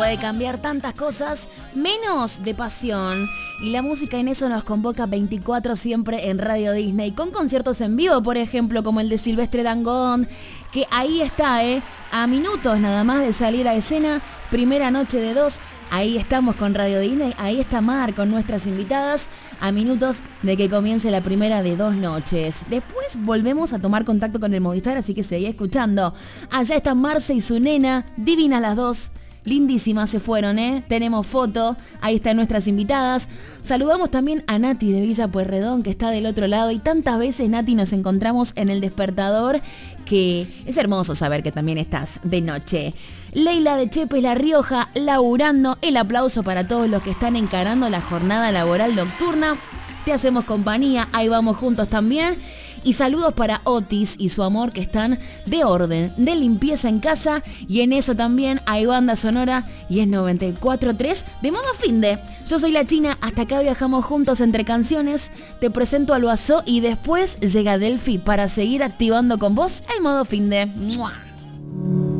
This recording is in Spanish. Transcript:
puede cambiar tantas cosas, menos de pasión. Y la música en eso nos convoca 24 siempre en Radio Disney, con conciertos en vivo, por ejemplo, como el de Silvestre Dangond, que ahí está, a minutos nada más de salir a escena, primera noche de 2. Ahí estamos con Radio Disney, ahí está Mar con nuestras invitadas, a minutos de que comience la primera de 2 noches. Después volvemos a tomar contacto con el Movistar, así que seguí escuchando. Allá están Marce y su nena, divinas las dos. Lindísimas se fueron, tenemos foto, ahí están nuestras invitadas. Saludamos también a Nati de Villa Pueyrredón, que está del otro lado, y tantas veces, Nati, nos encontramos en el despertador, que es hermoso saber que también estás de noche. Leila de Chepes La Rioja, laburando. El aplauso para todos los que están encarando la jornada laboral nocturna. Te hacemos compañía, ahí vamos juntos también. Y saludos para Otis y su amor, que están de orden, de limpieza en casa. Y en eso también hay banda sonora y es 94.3 de Modo Finde. Yo soy la China, hasta acá viajamos juntos entre canciones. Te presento al Loazó y después llega Delphi para seguir activando con vos el Modo Finde. ¡Mua!